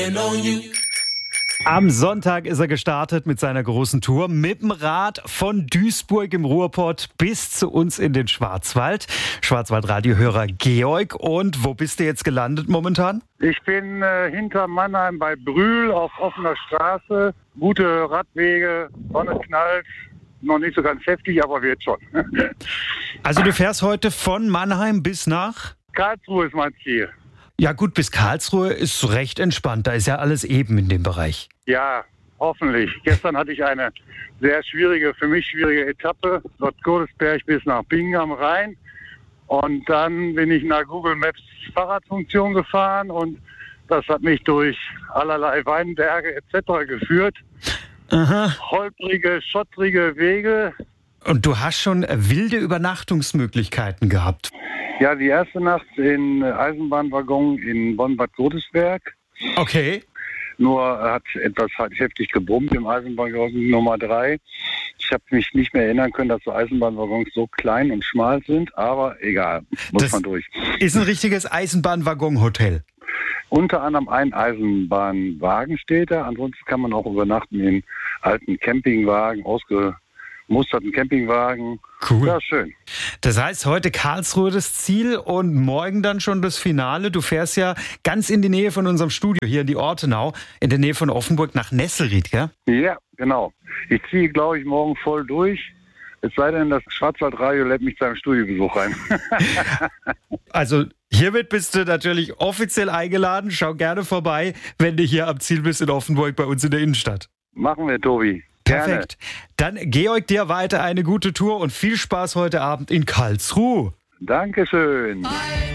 Am Sonntag ist er gestartet mit seiner großen Tour mit dem Rad von Duisburg im Ruhrpott bis zu uns in den Schwarzwald. Schwarzwald-Radiohörer Georg. Und wo bist du jetzt gelandet momentan? Ich bin hinter Mannheim bei Brühl auf offener Straße. Gute Radwege, Sonne knallt. Noch nicht so ganz heftig, aber wird schon. Also du fährst heute von Mannheim bis nach? Karlsruhe ist mein Ziel. Ja gut, bis Karlsruhe ist recht entspannt. Da ist ja alles eben in dem Bereich. Ja, hoffentlich. Gestern hatte ich eine sehr für mich schwierige Etappe. Dort Godesberg bis nach Bingen am Rhein. Und dann bin ich nach Google Maps Fahrradfunktion gefahren und das hat mich durch allerlei Weinberge etc. geführt. Aha. Holprige, schottrige Wege. Und du hast schon wilde Übernachtungsmöglichkeiten gehabt. Ja, die erste Nacht in Eisenbahnwaggon in Bonn-Bad Godesberg. Okay. Nur hat etwas heftig gebrummt im Eisenbahnwaggon Nummer 3. Ich habe mich nicht mehr erinnern können, dass so Eisenbahnwaggons so klein und schmal sind, aber egal, muss man durch. Ist ein richtiges Eisenbahnwaggon-Hotel. Unter anderem ein Eisenbahnwagen steht da, ansonsten kann man auch übernachten in alten Campingwagen, ausgemusterten Campingwagen. Cool. Ja, schön. Das heißt, heute Karlsruhe das Ziel und morgen dann schon das Finale. Du fährst ja ganz in die Nähe von unserem Studio, hier in die Ortenau, in der Nähe von Offenburg nach Nesselried, gell? Ja, genau. Ich ziehe, glaube ich, morgen voll durch. Es sei denn, das Schwarzwaldradio lädt mich zu einem Studiobesuch rein. Also hiermit bist du natürlich offiziell eingeladen. Schau gerne vorbei, wenn du hier am Ziel bist in Offenburg bei uns in der Innenstadt. Machen wir, Tobi. Perfekt. Dann Georg, dir weiter eine gute Tour und viel Spaß heute Abend in Karlsruhe. Dankeschön.